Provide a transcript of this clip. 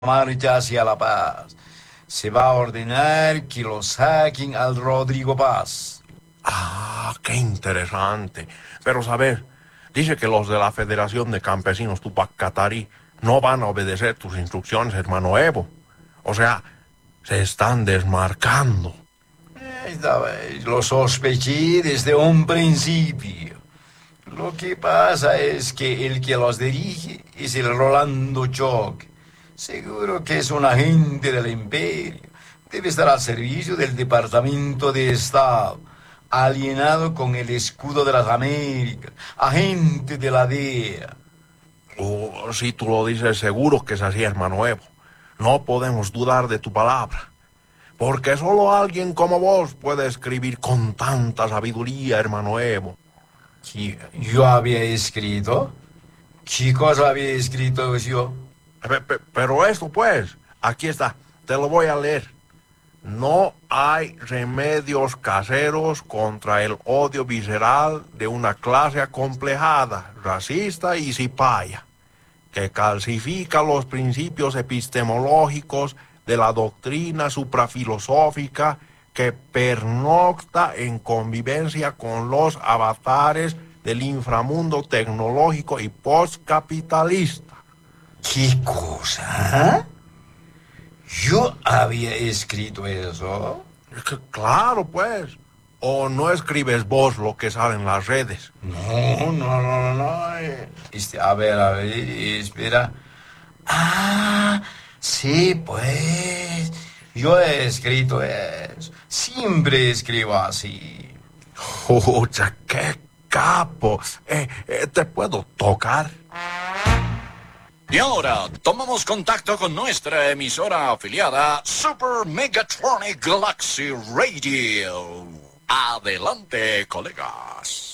marcha hacia la paz. Se va a ordenar que lo saquen al Rodrigo Paz. Ah, qué interesante. Pero saber, dice que los de la Federación de Campesinos Tupac Katari no van a obedecer tus instrucciones, hermano Evo. O sea, se están desmarcando. Lo sospeché desde un principio. Lo que pasa es que el que los dirige es el Rolando Choc. Seguro que es un agente del imperio. Debe estar al servicio del Departamento de Estado, alienado con el escudo de las Américas, agente de la DEA. Oh, si tú lo dices, seguro que es así, hermano Evo. No podemos dudar de tu palabra. Porque solo alguien como vos puede escribir con tanta sabiduría, hermano Evo. ¿Qué yo había escrito? ¿Qué cosa había escrito yo? Pero esto, pues, aquí está. Te lo voy a leer. No hay remedios caseros contra el odio visceral de una clase acomplejada, racista y cipaya, que calcifica los principios epistemológicos de la doctrina suprafilosófica que pernocta en convivencia con los avatares del inframundo tecnológico y postcapitalista. ¿Qué cosa? ¿Yo había escrito eso? Claro, pues. ¿O no escribes vos lo que sale en las redes? No. A ver, espera. Ah, sí, pues. Yo he escrito eso. Siempre escribo así. ¡Ucha, qué capo! ¿Te puedo tocar? Y ahora tomamos contacto con nuestra emisora afiliada Super Megatronic Galaxy Radio. Adelante, colegas.